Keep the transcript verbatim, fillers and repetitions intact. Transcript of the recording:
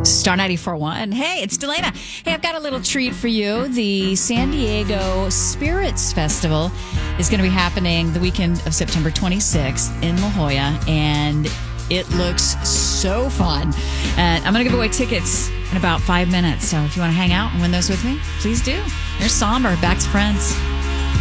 Star ninety-four point one. Hey, it's Delana. Hey, I've got a little treat for you. The San Diego Spirits Festival is going to be happening the weekend of September twenty-sixth in La Jolla, and it looks so fun. And I'm going to give away tickets in about five minutes. So if you want to hang out and win those with me, please do. Here's Somber, Back to Friends.